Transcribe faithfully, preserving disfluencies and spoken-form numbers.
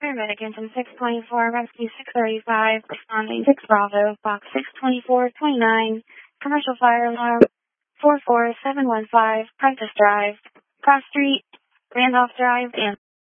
Paramedic engine six twenty-four, rescue six thirty-five, responding six Bravo, box six twenty-four twenty-nine, commercial fire alarm four four seven one five, Prentice Drive, Cross Street, Randolph Drive, and